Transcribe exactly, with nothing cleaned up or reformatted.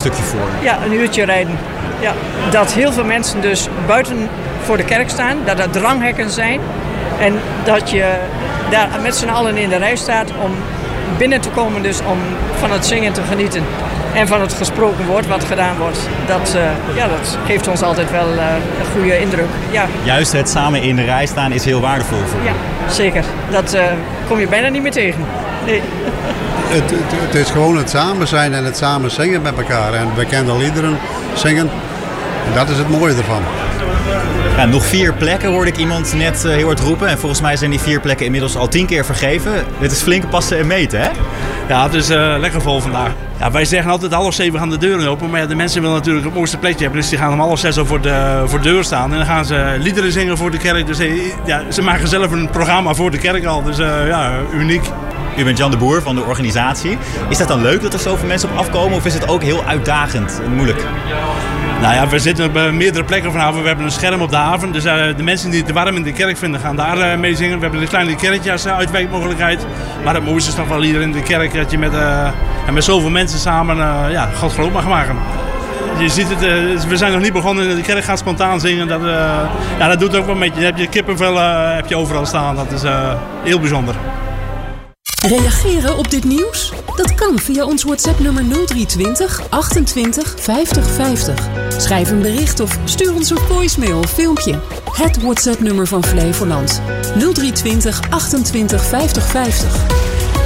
stukje voor. Ja, een uurtje rijden. Ja, dat heel veel mensen dus buiten voor de kerk staan, dat er dranghekken zijn en dat je daar met z'n allen in de rij staat om binnen te komen, dus om van het zingen te genieten en van het gesproken woord wat gedaan wordt. Dat, uh, ja, dat geeft ons altijd wel uh, een goede indruk. Ja. Juist het samen in de rij staan is heel waardevol voor Ja, zeker. Dat uh, kom je bijna niet meer tegen. Nee. Het, het, het is gewoon het samen zijn en het samen zingen met elkaar en bekende liederen zingen. En dat is het mooie ervan. Ja, nog vier plekken hoorde ik iemand net uh, heel hard roepen. En volgens mij zijn die vier plekken inmiddels al tien keer vergeven. Dit is flink passen en meten, hè? Ja, het is uh, lekker vol vandaag. Ja, wij zeggen altijd half zeven gaan de deuren open. Maar ja, de mensen willen natuurlijk het mooiste plekje hebben. Dus die gaan om half zes al voor de, voor de deur staan. En dan gaan ze liederen zingen voor de kerk. Dus ja, ze maken zelf een programma voor de kerk al. Dus uh, ja, uniek. U bent Jan de Boer van de organisatie. Is dat dan leuk dat er zoveel mensen op afkomen? Of is het ook heel uitdagend en moeilijk? Nou ja, we zitten op meerdere plekken vanavond. We hebben een scherm op de haven. Dus uh, de mensen die het warm in de kerk vinden, gaan daar uh, mee zingen. We hebben een kleine kerkje als uh, uitwijkmogelijkheid. Maar het mooiste is nog wel hier in de kerk dat je met, uh, met zoveel mensen samen uh, ja, God groot mag maken. Je ziet het, uh, we zijn nog niet begonnen. De kerk gaat spontaan zingen. Dat, uh, ja, dat doet ook wel een beetje. Dan heb je kippenvel uh, heb je overal staan. Dat is uh, heel bijzonder. Reageren op dit nieuws? Dat kan via ons WhatsApp-nummer nul drie twintig achtentwintig vijftig vijftig. Schrijf een bericht of stuur ons een voicemail of filmpje. Het WhatsApp-nummer van Flevoland. nul drie twintig achtentwintig vijftig vijftig.